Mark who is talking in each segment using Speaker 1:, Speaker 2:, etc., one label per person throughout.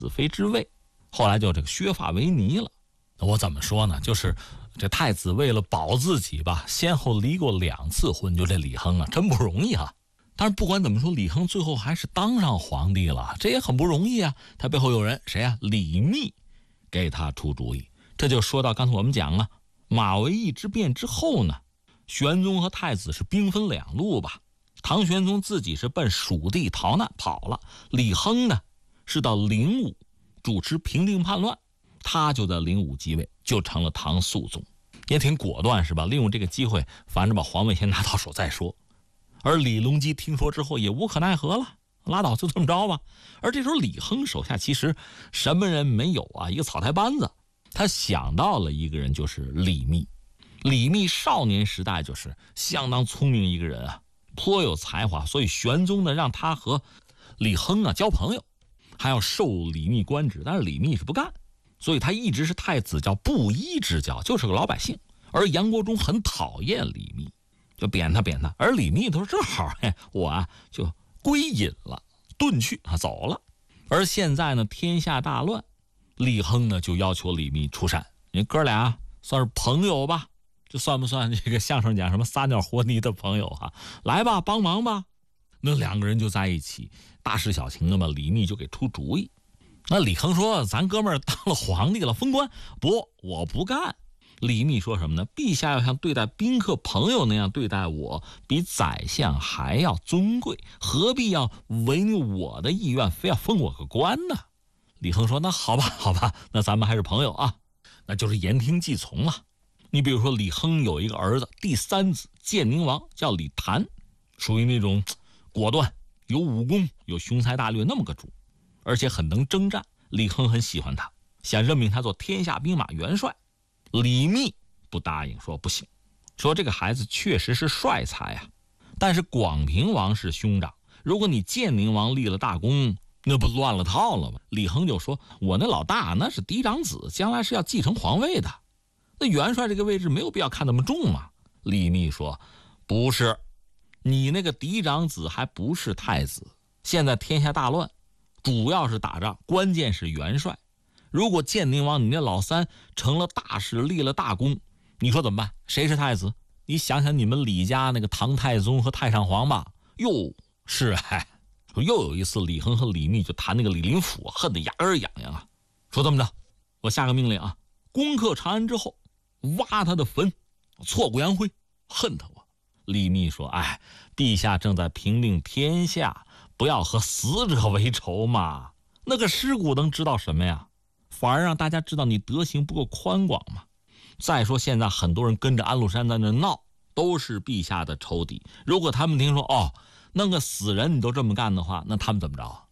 Speaker 1: 子妃之位，后来就这个削发为尼了。我怎么说呢？就是这太子为了保自己吧，先后离过2次婚，就这李亨啊，真不容易啊。但是不管怎么说，李亨最后还是当上皇帝了，这也很不容易啊。他背后有人，谁啊？李密给他出主意。这就说到刚才我们讲了马嵬驿之变之后呢，玄宗和太子是兵分2路吧。唐玄宗自己是奔蜀地逃难跑了，李亨呢是到灵武主持平定叛乱，他就在灵武继位，就成了唐肃宗，也挺果断是吧？利用这个机会，反正把皇位先拿到手再说。而李隆基听说之后也无可奈何了，拉倒，就这么着吧。而这时候李亨手下其实什么人没有啊，一个草台班子。他想到了一个人，就是李密。李密少年时代就是相当聪明一个人啊，颇有才华，所以玄宗呢让他和李亨啊交朋友，还要授李密官职，但是李密是不干，所以他一直是太子叫布衣之交，就是个老百姓。而杨国忠很讨厌李密，就贬他。而李密都说正好，我啊就归隐了，遁去啊走了。而现在呢，天下大乱，李亨呢就要求李密出山，你哥俩算是朋友吧，这算不算这个相声讲什么撒尿和泥的朋友啊？来吧，帮忙吧。那2个人就在一起，大事小情的嘛，李密就给出主意。那李亨说：“咱哥们儿当了皇帝了，封官，不，我不干。”李密说什么呢？陛下要像对待宾客朋友那样对待我，比宰相还要尊贵，何必要违逆我的意愿，非要封我个官呢？李亨说：“那好吧，那咱们还是朋友啊，那就是言听计从了。”你比如说，李亨有一个儿子，第3子建宁王，叫李谭，属于那种果断、有武功、有雄才大略那么个主，而且很能征战。李亨很喜欢他，想任命他做天下兵马元帅。李密不答应，说不行，说这个孩子确实是帅才啊，但是广平王是兄长，如果你建宁王立了大功，那不乱了套了吗？李亨就说：“我那老大那是嫡长子，将来是要继承皇位的，那元帅这个位置没有必要看那么重嘛。”李密说：“不是，你那个嫡长子还不是太子，现在天下大乱，主要是打仗，关键是元帅。如果建宁王你那老3成了大事，立了大功，你说怎么办？谁是太子？你想想你们李家那个唐太宗和太上皇吧。”哟，是又有一次，李亨和李密就谈那个李林甫，恨得牙根痒痒啊。说这么着，我下个命令啊，攻克长安之后，挖他的坟，挫骨扬灰，恨他我。李密说：“陛下正在平定天下，不要和死者为仇嘛。那个尸骨能知道什么呀？反而让大家知道你德行不够宽广嘛。再说现在很多人跟着安禄山在那闹，都是陛下的仇敌。如果他们听说弄个死人你都这么干的话，那他们怎么着？”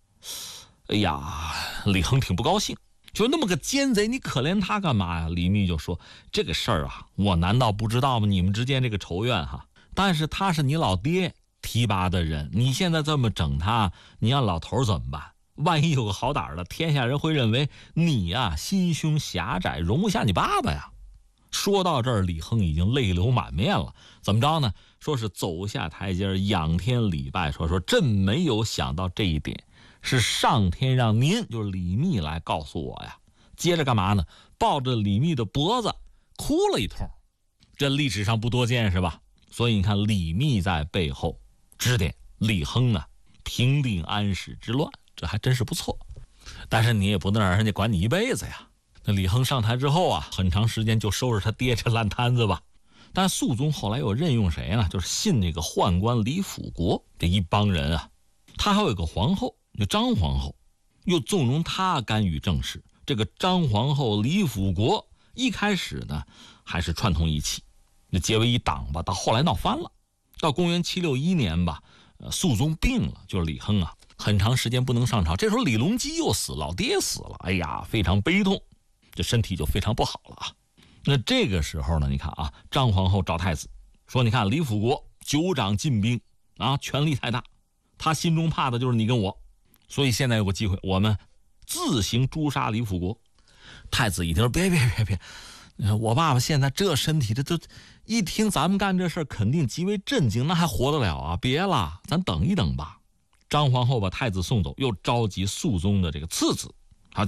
Speaker 1: 李亨挺不高兴，就那么个奸贼，你可怜他干嘛呀？李密就说：“这个事儿啊，我难道不知道吗？你们之间这个仇怨哈，但是他是你老爹提拔的人，你现在这么整他，你让老头怎么办？万一有个好歹的，天下人会认为你呀心胸狭窄，容不下你爸爸呀。”说到这儿，李亨已经泪流满面了。怎么着呢？说是走下台阶，仰天礼拜，说朕没有想到这一点，是上天让您，就是李密来告诉我呀。接着干嘛呢？抱着李密的脖子哭了一通。这历史上不多见是吧？所以你看，李密在背后指点李亨啊，平定安史之乱，这还真是不错。但是你也不能让人家管你一辈子呀。那李亨上台之后啊，很长时间就收拾他爹这烂摊子吧。但肃宗后来又任用谁呢？就是信那个宦官李辅国这一帮人啊。他还有一个皇后，就张皇后，又纵容他干预政事。这个张皇后、李辅国一开始呢还是串通一气，就结为一党吧。到后来闹翻了，到公元761年吧，肃宗病了，就是李亨啊，很长时间不能上朝。这时候李隆基又死，老爹死了，非常悲痛，这身体就非常不好了啊。那这个时候呢，你看啊，张皇后找太子说：“你看李辅国久掌禁兵啊，权力太大，他心中怕的就是你跟我，所以现在有个机会，我们自行诛杀李辅国。”太子一听说：“别，我爸爸现在这身体，这都一听咱们干这事肯定极为震惊，那还活得了啊？别了，咱等一等吧。”张皇后把太子送走，又召集肃宗的这个次子